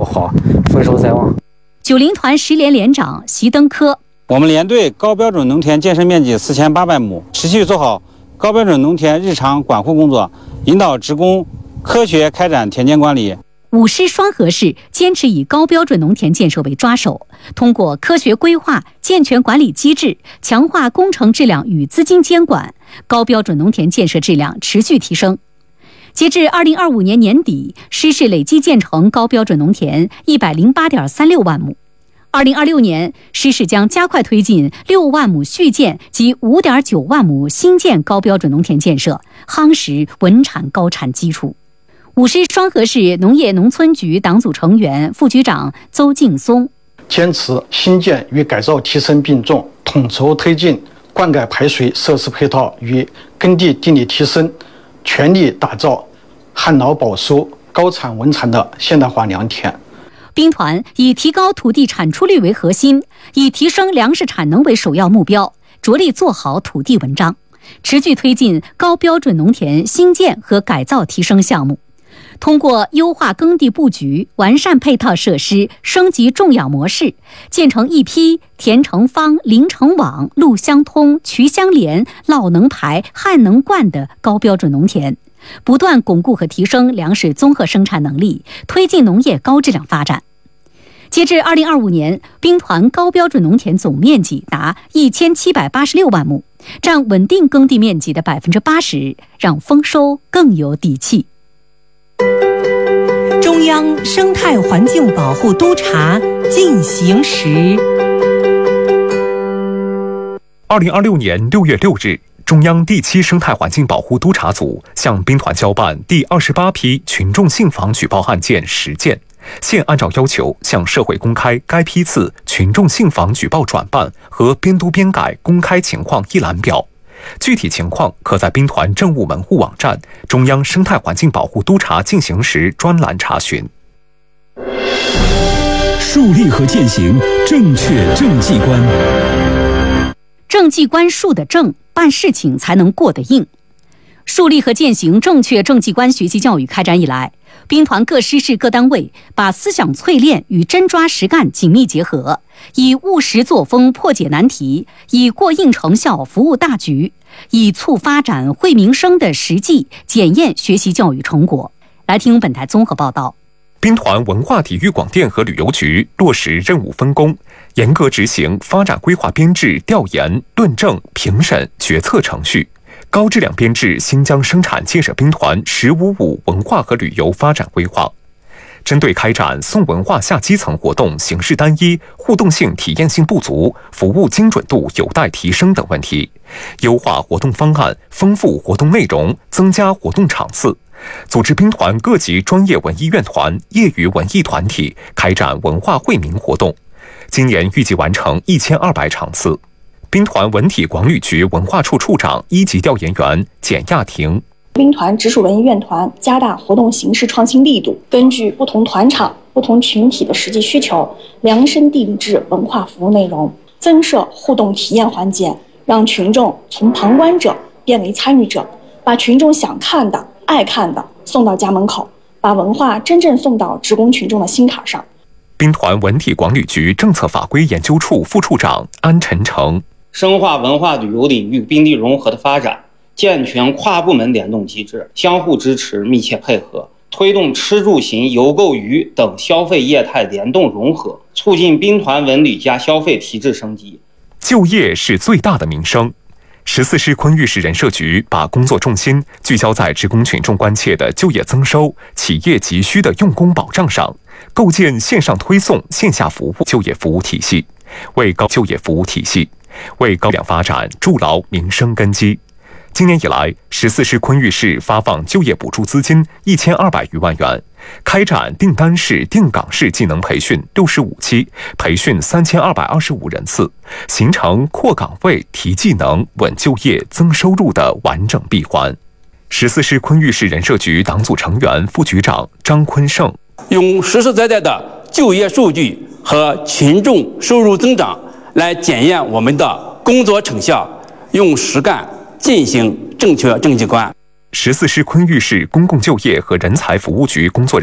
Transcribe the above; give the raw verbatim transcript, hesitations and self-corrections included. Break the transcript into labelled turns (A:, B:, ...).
A: 好，丰收在望。
B: 九零团十连连长席登科，
C: 我们连队高标准农田建设面积四千八百亩，持续做好高标准农田日常管护工作，引导职工科学开展田间管理。
B: 五师双河市坚持以高标准农田建设为抓手，通过科学规划、健全管理机制，强化工程质量与资金监管，高标准农田建设质量持续提升。截至二零二五年年底，师市累计建成高标准农田一百零八点三六万亩。二零二六年，师市将加快推进六万亩续建及五点九万亩新建高标准农田建设，夯实稳产高产基础。五师双河市农业农村局党组成员、副局长邹劲松，
D: 坚持新建与改造提升并重，统筹推进灌溉排水设施配套与耕地地力提升，全力打造旱涝保收、高产稳产的现代化良田。
B: 兵团以提高土地产出率为核心，以提升粮食产能为首要目标，着力做好土地文章，持续推进高标准农田新建和改造提升项目。通过优化耕地布局、完善配套设施、升级种养模式，建成一批田成方、林成网、路相通、渠相连、涝能排、旱能灌的高标准农田，不断巩固和提升粮食综合生产能力，推进农业高质量发展。截至二零二五年，兵团高标准农田总面积达一千七百八十六万亩，占稳定耕地面积的百分之八十，让丰收更有底气。
E: 中央生态环境保护督察进行时。
F: 二零二六年六月六日，中央第七生态环境保护督察组向兵团交办第二十八批群众信访举报案件十件，现按照要求向社会公开该批次群众信访举报转办和编读编改公开情况一览表。具体情况可在兵团政务门户网站中央生态环境保护督察进行时专栏查询。
G: 树立和践行正确政绩观。
B: 政绩观树的正，办事情才能过得硬。树立和践行正确政绩观学习教育开展以来，兵团各师市各单位把思想淬炼与真抓实干紧密结合，以务实作风破解难题，以过硬成效服务大局，以促发展惠民生的实际检验学习教育成果。来听本台综合报道。
F: 兵团文化体育广电和旅游局落实任务分工，严格执行发展规划编制调研、论证、评审、决策程序，高质量编制新疆生产建设兵团“十五五”文化和旅游发展规划。针对开展送文化下基层活动形式单一、互动性体验性不足、服务精准度有待提升等问题，优化活动方案，丰富活动内容，增加活动场次，组织兵团各级专业文艺院团、业余文艺团体开展文化惠民活动，今年预计完成一千二百场次。兵团文体广旅局文化处处长、一级调研员简亚婷。
H: 兵团直属文艺院团加大活动形式创新力度，根据不同团场、不同群体的实际需求，量身定制文化服务内容，增设互动体验环节，让群众从旁观者变为参与者，把群众想看的、爱看的送到家门口，把文化真正送到职工群众的心坎上。
F: 兵团文体广旅局政策法规研究处副处长安晨成。
I: 深化文化旅游领域兵力融合的发展，健全跨部门联动机制，相互支持、密切配合，推动吃住行游购娱等消费业态联动融合，促进兵团文旅加消费提质升级。
F: 就业是最大的民生。十四师昆玉市人社局把工作重心聚焦在职工群众关切的就业增收、企业急需的用工保障上，构建线上推送、线下服务就业服务体系，为高就业服务体系。为高质量发展筑牢民生根基。今年以来，十四师昆玉市发放就业补助资金一千二百余万元，开展定单式、定岗式技能培训六十五期，培训三千二百二十五人次，形成扩岗位、提技能、稳就业、增收入的完整闭环。十四师昆玉市人社局党组成员、副局长张坤胜，
J: 用实实在在的就业数据和群众收入增长来检验我们的工作成效，用实干进行正确政绩观。
F: 十四师昆玉市公共就业和人才服务局工作人员